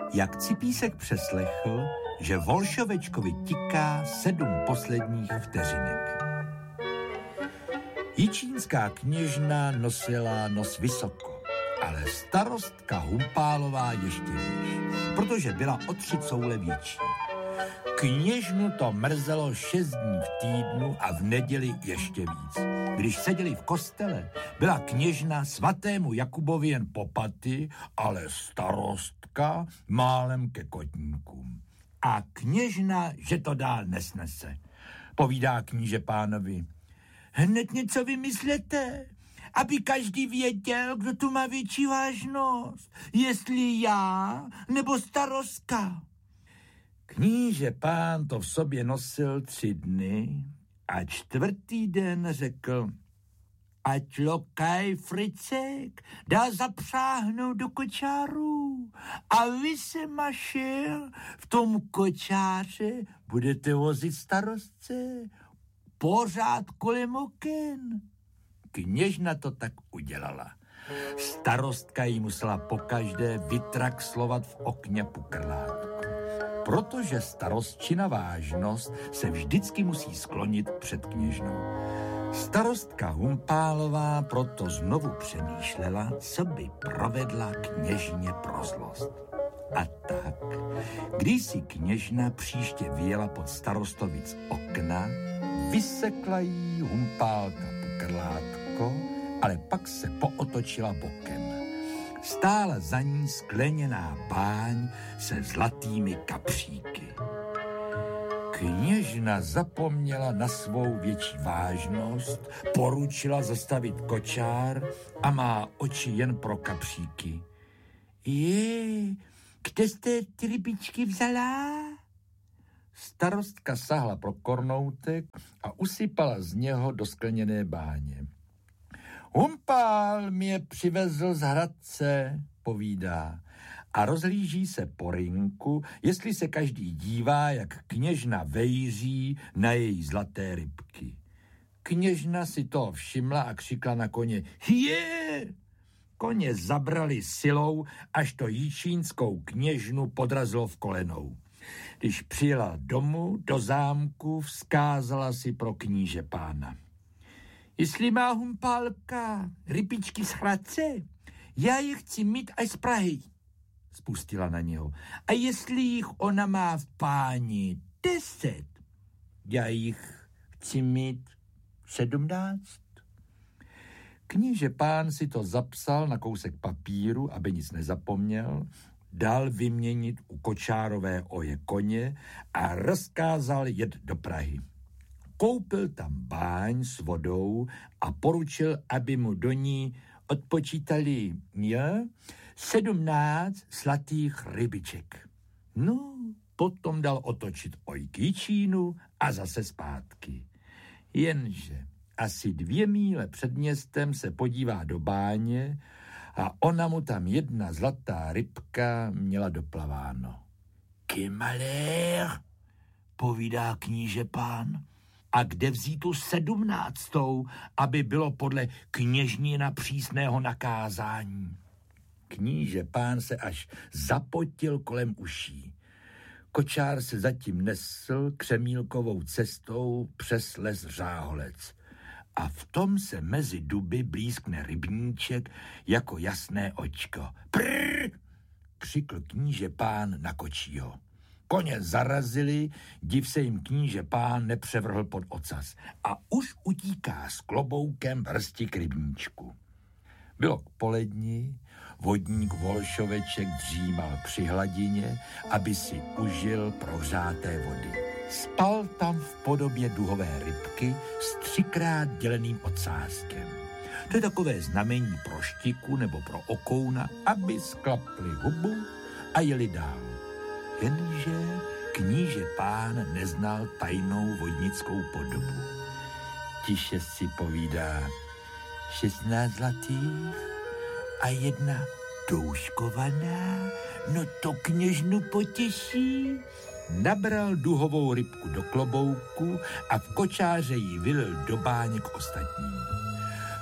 jak Cipísek přeslechl, že Volšovečkovi tiká 7 posledních vteřinek. Jičínská kněžna nosila nos vysoko, ale starostka Humpálová ještě výš, protože byla o 3 coule větší. Kněžnu to mrzelo 6 dní v týdnu a v neděli ještě víc. Když seděli v kostele, byla kněžna svatému Jakubovi jen po paty, ale starostka málem ke kotníkům. A kněžna, že to dál nesnese. Povídá kníže pánovi: hned něco vymyslete, aby každý věděl, kdo tu má větší vážnost, jestli já nebo starostka. Kníže pán to v sobě nosil 3 dny a 4. den řekl: ať lokaj Fricek dá zapřáhnout do kočáru a vy se, Mašel, v tom kočáře budete vozit starostce pořád kolem oken. Kněžna to tak udělala. Starostka jí musela pokaždé vytraxlovat v okně pukrlátku, protože starostčina vážnost se vždycky musí sklonit před kněžnou. Starostka Humpálová proto znovu přemýšlela, co by provedla kněžně pro zlost. A tak, když si kněžna příště vyjela pod starostovic okna, vysekla jí Humpálka pukrlátko, ale pak se pootočila bokem. Stála za ní skleněná báň se zlatými kapříky. Kněžna zapomněla na svou větší vážnost, poručila zastavit kočár a má oči jen pro kapříky. Kde jste ty rybičky vzala? Starostka sahla pro kornoutek a usypala z něho do skleněné báně. Humpál mě přivezl z Hradce, povídá, a rozhlíží se po rynku, jestli se každý dívá, jak kněžna vejří na její zlaté rybky. Kněžna si toho všimla a křikla na koně: Koně zabrali silou, až to jičínskou kněžnu podrazilo v kolenou. Když přijela domů, do zámku, vzkázala si pro kníže pána: jestli má Humpálka rybičky z Hradce, já je chci mít až z Prahy. Spustila na něho. A jestli jich ona má v páni 10, já jich chci mít 17. Kníže pán si to zapsal na kousek papíru, aby nic nezapomněl, dal vyměnit u kočárové oje koně a rozkázal jet do Prahy. Koupil tam báň s vodou a poručil, aby mu do ní odpočítali 17 zlatých rybiček. No, potom dal otočit oj k Jičínu a zase zpátky. Jenže asi 2 míle před městem se podívá do báně a ona mu tam 1 zlatá rybka měla doplaváno. Kymalér, povídá kníže pán. A kde vzít tu 17., aby bylo podle kněžnina přísného nakázání? Kníže pán se až zapotil kolem uší. Kočár se zatím nesl křemílkovou cestou přes les Řáholec. A v tom se mezi duby blízkne rybníček jako jasné očko. Prrr! Křikl kníže pán na kočího. Koně zarazili, div se jim kníže pán nepřevrhl pod ocas a už utíká s kloboukem vrsti k rybníčku. Bylo k poledni, vodník Volšoveček dřímal při hladině, aby si užil prohřáté vody. Spal tam v podobě duhové rybky s 3krát děleným ocáskem. To je takové znamení pro štiku nebo pro okouna, aby sklapli hubu a jeli dál. Jenže kníže pán neznal tajnou vodnickou podobu. Tiše si povídá: 16 zlatých a 1 douškovaná, no to kněžnu potěší. Nabral duhovou rybku do klobouku a v kočáře ji vylil do báně k ostatním.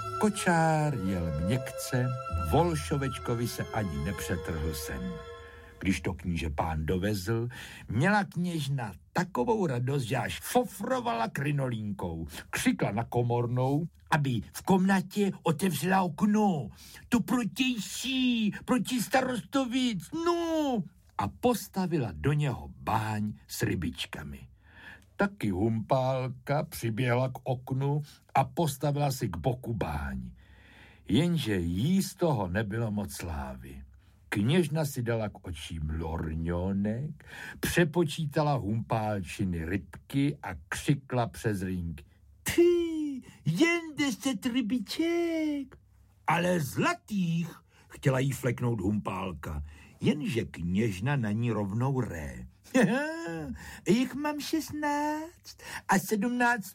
Kočár jel měkce, Volšovečkovi se ani nepřetrhl sen. Když to kníže pán dovezl, měla kněžna takovou radost, že až fofrovala krinolínkou. Křikla na komornou, aby v komnatě otevřela okno. To protější, proti starostovic, no! A postavila do něho báň s rybičkami. Taky Humpálka přiběhla k oknu a postavila si k boku báň. Jenže jí z toho nebylo moc slávy. Kněžna si dala k očím lorňonek, přepočítala Humpálčiny rybky a křikla přes rýnk. Ty, jen 10 rybiček. Ale zlatých, chtěla jí fleknout Humpálka, jenže kněžna na ní rovnou ré. Jich mám 16 a 17.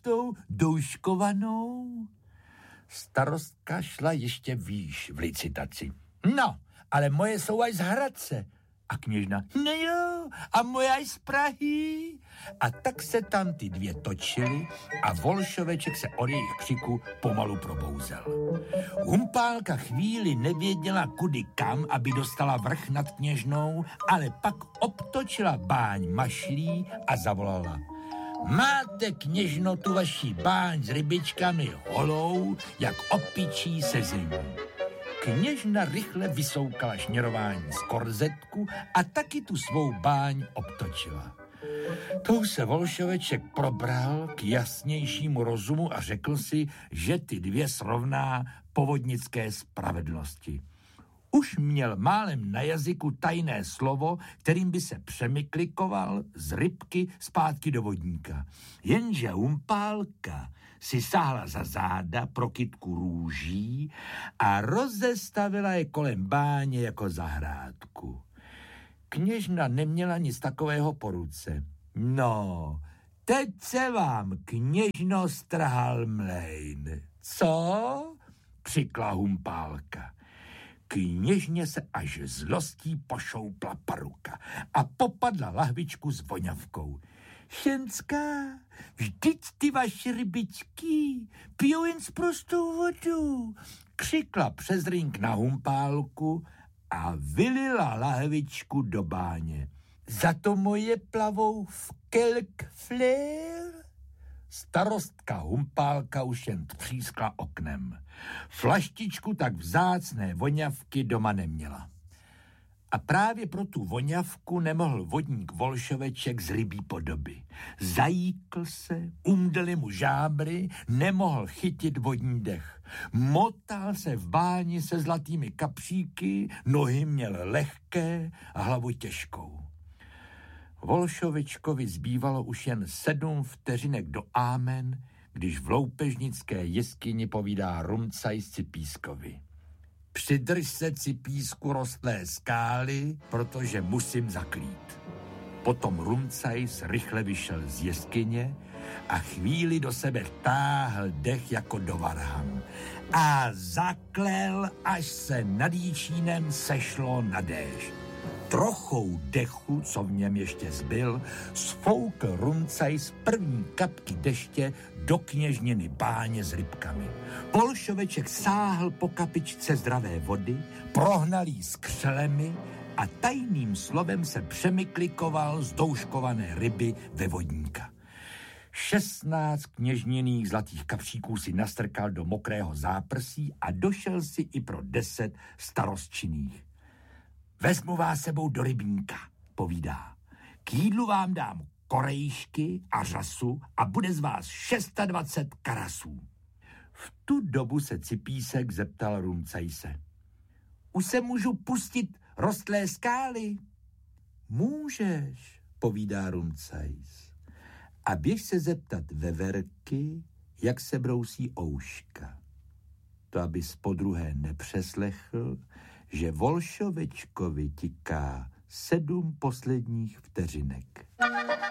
douškovanou. Starostka šla ještě výš v licitaci. No, ale moje jsou až z Hradce. A kněžna, no jo, a moje až z Prahy. A tak se tam ty dvě točily a Volšoveček se od jejich křiku pomalu probouzel. Humpálka chvíli nevěděla kudy kam, aby dostala vrch nad kněžnou, ale pak obtočila báň mašlí a zavolala. Máte, kněžno, tu vaši báň s rybičkami holou, jak opičí sezení. Kněžna rychle vysoukala šněrování z korzetku a taky tu svou báň obtočila. Tou se Volšoveček probral k jasnějšímu rozumu a řekl si, že ty dvě srovná povodnické spravedlnosti. Už měl málem na jazyku tajné slovo, kterým by se přemyklikoval z rybky zpátky do vodníka. Jenže Humpálka si sáhla za záda pro kytku růží a rozestavila je kolem báně jako zahrádku. Kněžna neměla nic takového po ruce. No, teď se vám, kněžno, strhal mlejn. Co? Křikla Humpálka. Kněžně se až zlostí pošoupla paruka a popadla lahvičku s voňavkou. Ženská, vždyť ty vaše rybičky pijou jen s prostou vodu, křikla přes rýnk na Humpálku a vylila lahvičku do báně. Za to moje plavou v kelkflér? Starostka Humpálka už jen třískla oknem. Flaštičku tak vzácné voňavky doma neměla. A právě pro tu voňavku nemohl vodník Volšoveček z rybí podoby. Zajíkl se, umdly mu žábry, nemohl chytit vodní dech. Motal se v báni se zlatými kapříky, nohy měl lehké a hlavu těžkou. Volšovečkovi zbývalo už jen 7 vteřinek do ámen, když v loupežnické jeskyni povídá Rumcajs Cipískovi. Přidrž se, Cipísku, rostlé skály, protože musím zaklít. Potom Rumcajs rychle vyšel z jeskyně a chvíli do sebe táhl dech jako do varhan. A zaklel, až se nad Jíčínem sešlo na déšť. Trochou dechu, co v něm ještě zbyl, sfoukl Rumcajs první kapky deště do kněžniny báně s rybkami. Volšoveček sáhl po kapičce zdravé vody, prohnal jí s křelemi a tajným slovem se přemyklikoval z douškované ryby ve vodníka. 16 kněžněných zlatých kapříků si nastrkal do mokrého záprsí a došel si i pro 10 starostčinných. Vezmu vás sebou do rybníka, povídá. K jídlu vám dám korejšky a řasu a bude z vás 26 karasů. V tu dobu se Cipísek zeptal Rumcajse. Už se můžu pustit rostlé skály? Můžeš, povídá Rumcajs. A běž se zeptat veverky, jak se brousí ouška. To, abys podruhé nepřeslechl, že Volšovečkovi tiká 7 posledních vteřinek.